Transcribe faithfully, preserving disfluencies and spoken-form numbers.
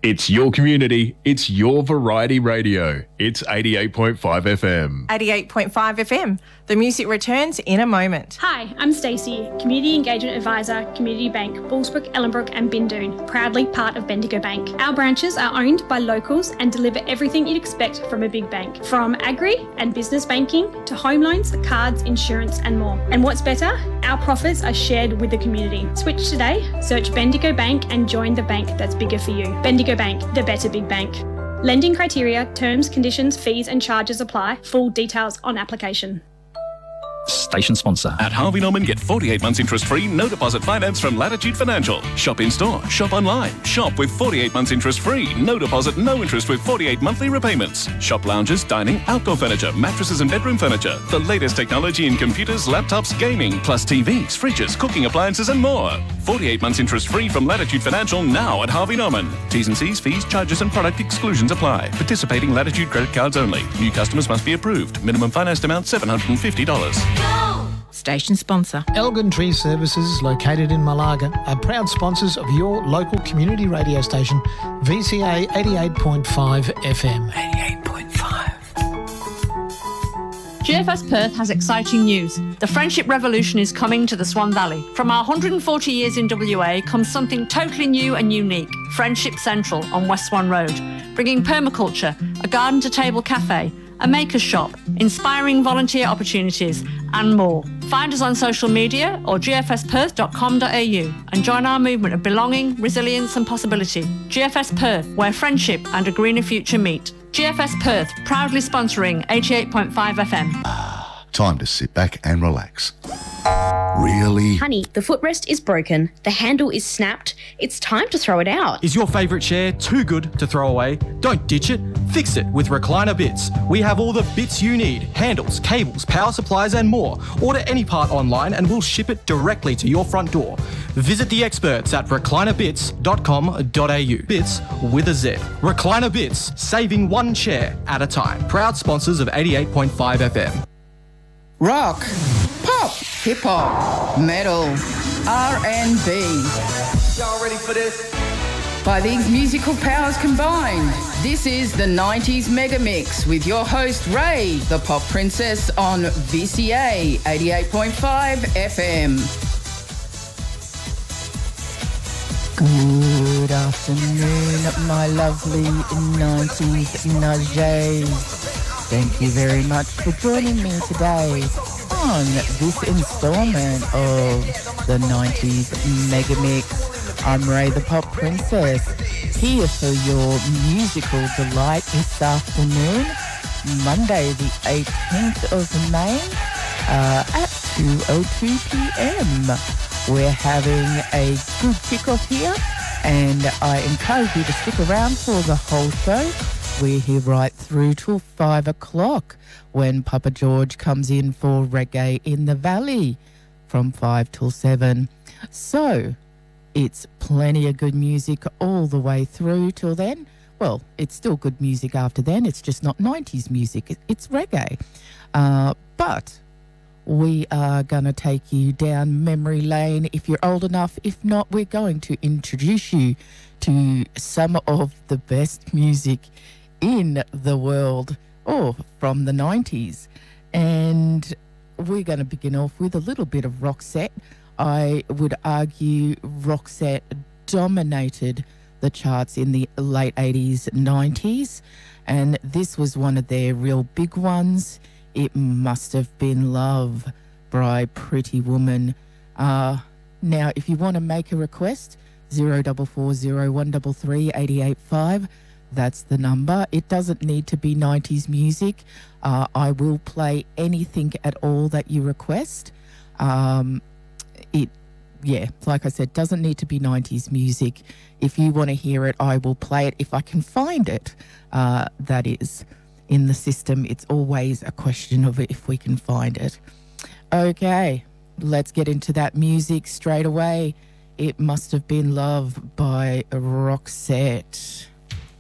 It's your community. It's your variety radio. It's eighty-eight point five F M. eighty-eight point five F M. The music returns in a moment. Hi, I'm Stacey, Community Engagement Advisor, Community Bank, Bullsbrook, Ellenbrook and Bindoon, proudly part of Bendigo Bank. Our branches are owned by locals and deliver everything you'd expect from a big bank, from agri and business banking to home loans, cards, insurance and more. And what's better? Our profits are shared with the community. Switch today, search Bendigo Bank and join the bank that's bigger for you. Bendigo Bank, the better big bank. Lending criteria, terms, conditions, fees and charges apply. Full details on application. Station sponsor. At Harvey Norman, get forty-eight months interest-free, no deposit finance from Latitude Financial. Shop in-store, shop online. Shop with forty-eight months interest-free, no deposit, no interest with forty-eight monthly repayments. Shop lounges, dining, outdoor furniture, mattresses and bedroom furniture. The latest technology in computers, laptops, gaming, plus T Vs, fridges, cooking appliances and more. forty-eight months interest-free from Latitude Financial now at Harvey Norman. T's and C's, fees, charges and product exclusions apply. Participating Latitude credit cards only. New customers must be approved. Minimum financed amount seven hundred fifty dollars. Station sponsor. Elgin Tree Services, located in Malaga, are proud sponsors of your local community radio station, V C A eighty-eight point five F M. eighty-eight point five. G F S Perth has exciting news. The Friendship Revolution is coming to the Swan Valley. From our one hundred forty years in W A comes something totally new and unique. Friendship Central on West Swan Road, bringing permaculture, a garden-to-table cafe, a maker's shop, inspiring volunteer opportunities and more. Find us on social media or g f s perth dot com dot a u and join our movement of belonging, resilience and possibility. G F S Perth, where friendship and a greener future meet. G F S Perth, proudly sponsoring eighty-eight point five F M. Time to sit back and relax. Really? Honey, the footrest is broken, the handle is snapped, it's time to throw it out. Is your favourite chair too good to throw away? Don't ditch it, fix it with Recliner Bits. We have all the bits you need, handles, cables, power supplies and more. Order any part online and we'll ship it directly to your front door. Visit the experts at recliner bits dot com dot a u. Bits with a Z. Recliner Bits, saving one chair at a time. Proud sponsors of eighty-eight point five F M. Rock, pop, hip-hop, metal, R and B. Y'all ready for this? By these musical powers combined, this is the nineties Mega Mix with your host Ray, the Pop Princess on V C A eighty-eight point five F M. Good afternoon, my lovely nineties Najays. Thank you very much for joining me today on this installment of the nineties Mega Mix. I'm Ray the Pop Princess, here for your musical delight this afternoon, Monday the eighteenth of May uh, at two oh two p.m. We're having a good kickoff here, and I encourage you to stick around for the whole show. We're here right through till five o'clock when Papa George comes in for Reggae in the Valley from five till seven. So it's plenty of good music all the way through till then. Well, it's still good music after then. It's just not nineties music. It's reggae. Uh, but we are going to take you down memory lane if you're old enough. If not, we're going to introduce you to some of the best music in the world, or from the nineties. And we're going to begin off with a little bit of Roxette. I would argue Roxette dominated the charts in the late eighties, nineties, and this was one of their real big ones. It Must Have Been Love by Pretty Woman. Uh, now, if you want to make a request, zero four four zero one three three eight eight five. That's the number. It doesn't need to be nineties music. Uh, I will play anything at all that you request. Um, it, yeah, like I said, doesn't need to be nineties music. If you want to hear it, I will play it if I can find it. Uh, that is, in the system, it's always a question of if we can find it. Okay, let's get into that music straight away. It Must Have Been Love by Roxette.